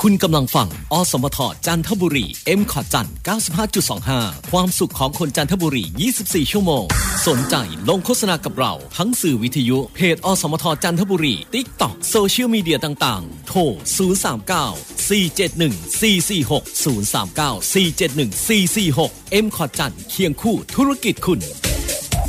คุณกำลังฟังอสมทจันทบุรี M ขอจัน 95.25 ความสุขของคนจันทบุรี 24 ชั่วโมงสนใจลงโฆษณากับเราทั้งสื่อวิทยุเพจอสมทจันทบุรี TikTok โซเชียลมีเดียต่างๆโทร 039 471 446 039 471 446 M ขอจันเคียงคู่ธุรกิจคุณ